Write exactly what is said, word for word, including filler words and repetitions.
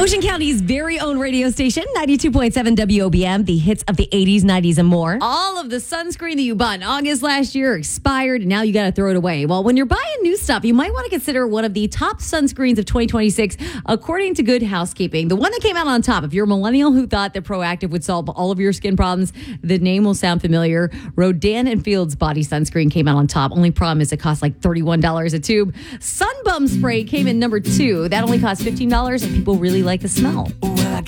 Ocean County's very own radio station, ninety-two point seven W O B M, the hits of the eighties, nineties, and more. All of the sunscreen that you bought in August last year expired, and now you got to throw it away. Well, when you're buying new stuff, you might want to consider one of the top sunscreens of twenty twenty-six, according to Good Housekeeping. The one that came out on top, if you're a millennial who thought that Proactive would solve all of your skin problems, the name will sound familiar. Rodan and Fields body sunscreen came out on top. Only problem is it costs like thirty-one dollars a tube. Sunbum spray came in number two. That only cost fifteen dollars, and people really like the smell.